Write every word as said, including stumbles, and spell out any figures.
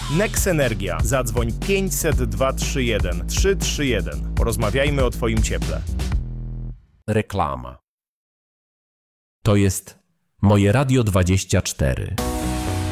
Nexenergia. Zadzwoń pięćset dwa trzy jeden trzy trzy jeden. Porozmawiajmy o Twoim cieple. Reklama. To jest Moje Radio dwadzieścia cztery.